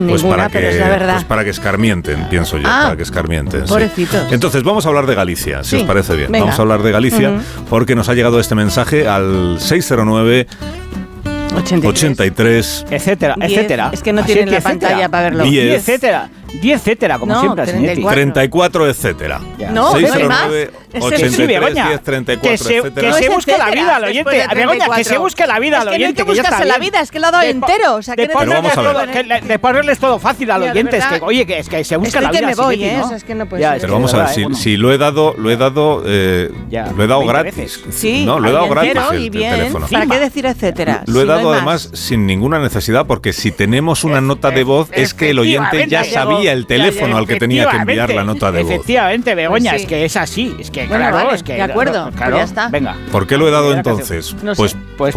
Ninguna, pero es la verdad. Pues para que escarmienten, pienso yo, para que escarmienten. Pobrecitos. Sí. Entonces, vamos a hablar de Galicia, si os parece bien. Venga. Vamos a hablar de Galicia, porque nos ha llegado este mensaje al 609... 83, etcétera, 10, etcétera. Es que no tienen la pantalla para verlo. 10, etcétera. 10, etcétera, como siempre. 34, etcétera. No, 609, 83, 10, 34, etcétera. Que se busque la vida al oyente. Begoña, que se busque la vida al oyente. Es que no hay que buscarse la vida, es que lo ha dado entero. O sea, pero vamos a ver. De ponerles todo fácil al oyente. Es que, oye, que se busque la vida. Es que me voy, ¿eh? Es que no puede ser. Pero vamos a ver, si lo he dado gratis. Sí, no, lo he dado gratis el teléfono. ¿Para qué decir etcétera? Lo he dado además sin ninguna necesidad, porque si tenemos una nota de voz es que el oyente ya sabía el teléfono al que tenía que enviar la nota de voz. Efectivamente, Begoña, es que es así. Es que, bueno, claro, vale, es que. De acuerdo, claro, ya está. Venga. ¿Por qué lo he dado entonces? No sé.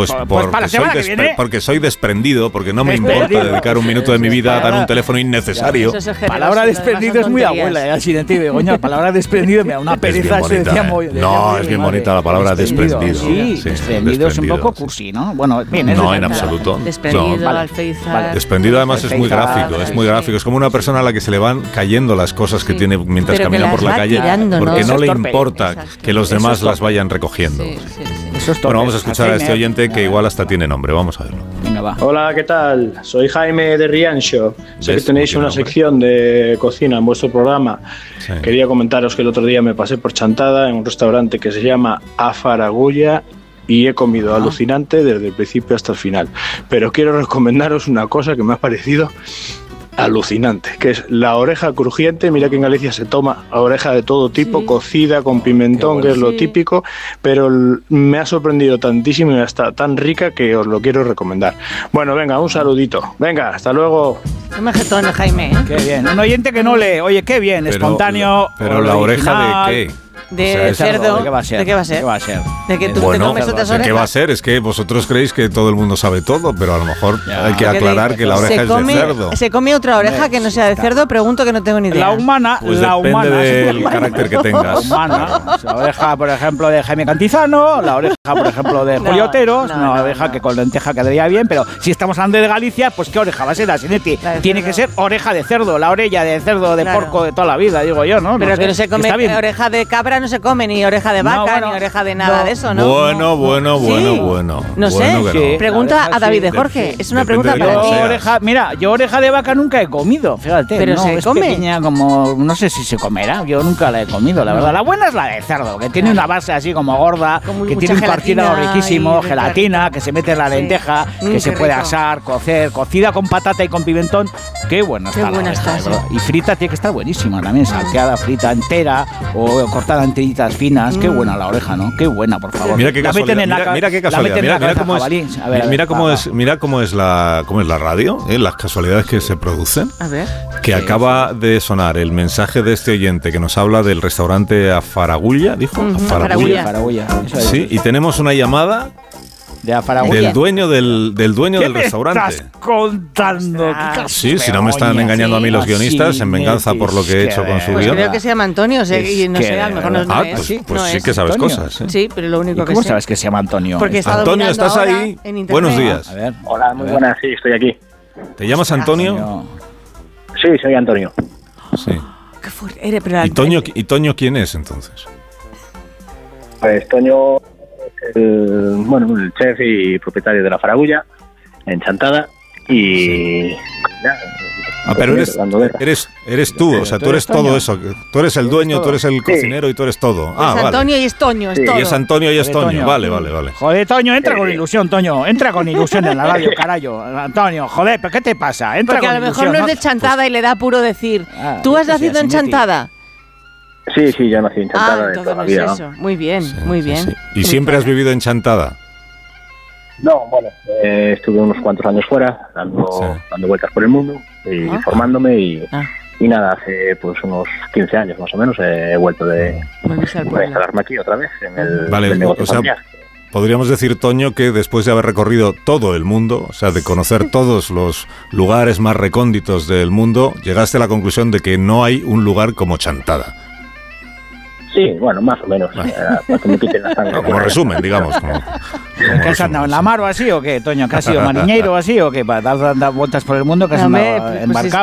Porque soy desprendido, porque no me importa dedicar un minuto de mi vida a dar un teléfono innecesario. Palabra desprendido es muy abuela, accidente, Begoña. Palabra desprendido me da una pereza. No, es bien bonita la palabra desprendido. Sí, desprendido es un poco cursi, ¿no? Bueno, bien. No, en absoluto. Desprendido, alféizar. Desprendido además es muy gráfico, es como una persona a la que se le van cayendo las cosas que tiene mientras camina por la calle, porque no le importa que los demás las vayan recogiendo. Bueno, vamos a escuchar a este oyente que igual hasta tiene nombre, vamos a verlo. Venga, va. Hola, ¿qué tal? Soy Jaime de Rianxo. Sé que tenéis una sección de cocina en vuestro programa. Sí. Quería comentaros que el otro día me pasé por Chantada en un restaurante que se llama A Faragulla y he comido alucinante desde el principio hasta el final. Pero quiero recomendaros una cosa que me ha parecido alucinante, que es la oreja crujiente. Mira que en Galicia se toma oreja de todo tipo, cocida con pimentón, que es lo típico, pero me ha sorprendido tantísimo y está tan rica que os lo quiero recomendar. Bueno, venga, un saludito. Venga, hasta luego. No me jetón, Jaime, ¿eh? Qué bien. Un oyente que no lee. Oye, qué bien, espontáneo. Pero la oreja de qué? De cerdo. ¿De qué va a ser? ¿De qué va a ser? ¿Qué va a ser? De que tú te comes otras orejas. ¿Qué va a ser? Es que vosotros creéis que todo el mundo sabe todo, pero a lo mejor hay que aclarar que la oreja es de cerdo. ¿Se come otra oreja que no sea de cerdo? Pregunto, que no tengo ni idea. La humana, pues depende del carácter que tengas. La humana, la oreja, por ejemplo, de Jaime Cantizano, la oreja, por ejemplo, de Julio Otero, una oreja que con lenteja quedaría bien, pero si estamos hablando de Galicia, pues ¿qué oreja va a ser, Asinetti? Tiene que ser oreja de cerdo, la orella de cerdo, de porco de toda la vida, digo yo, ¿no? Pero que no se come oreja de cabra, no se come ni oreja de vaca, ni oreja de nada de eso, ¿no? Bueno. No sé, pregunta a David de Jorge. Es una pregunta para ti. Yo oreja de vaca nunca he comido, fíjate. Pero se come. Pequeña, como, no sé si se comerá, yo nunca la he comido, la verdad. La buena es la de cerdo, que tiene una base así como gorda, que tiene un partido riquísimo, gelatina, que se mete en la lenteja, que se puede asar, cocer, cocida con patata y con pimentón. Qué buena está la oreja, y frita tiene que estar buenísima también, salteada, frita entera o cortada en tiritas finas. Qué buena la oreja, ¿no? Qué buena, por favor. Mira qué casualidad. Mira cómo es la radio, las casualidades que se producen. A ver. Que acaba de sonar el mensaje de este oyente que nos habla del restaurante A Faragulla, dijo. A Faragulla. Sí, y tenemos una llamada del dueño del restaurante. ¿Qué estás contando? Sí, si no me están engañando a mí los guionistas en venganza por lo que he hecho con su guión. Creo que se llama Antonio, y no sé, a lo mejor no es. Pues sí que sabes cosas. Sí, pero lo único que sé. ¿Cómo sabes que se llama Antonio? Porque Antonio, ¿estás ahí? Buenos días. A ver. Hola, muy buenas, sí, estoy aquí. ¿Te llamas Antonio? Sí, soy Antonio. Sí. Qué fuerte. ¿Y Toño quién es entonces? Pues Toño, el chef y propietario de la Faragulla en Chantada y pero eres tú, o sea, tú eres todo eso. Tú eres el dueño, tú eres el cocinero y tú eres todo. Es Antonio y es Toño, es todo. Y es Antonio y es Toño. Vale. Joder, Toño, entra con ilusión, Toño. Entra con ilusión en la radio, carajo. Antonio, joder, ¿pero qué te pasa? Entra porque con a lo mejor ilusión, no es de Chantada y le da apuro decir. ¿Tú has nacido en Chantada? Sí, yo nací en Chantada de toda la vida. Eso. Muy bien, muy bien. Sí. ¿Y siempre has vivido en Chantada? No, bueno, estuve unos cuantos años fuera, dando vueltas por el mundo y formándome y nada, hace pues unos 15 años más o menos he vuelto de instalarme aquí otra vez en el negocio familiar. Podríamos decir, Toño, que después de haber recorrido todo el mundo, o sea, de conocer todos los lugares más recónditos del mundo, llegaste a la conclusión de que no hay un lugar como Chantada. Sí, bueno, más o menos. Para que me quiten la sangre. Como resumen, digamos. ¿Qué has andado en la mar o así o qué, Toño? ¿Que has sido mariñeiro o así o qué? ¿Para dar vueltas por el mundo que has andado embarcado?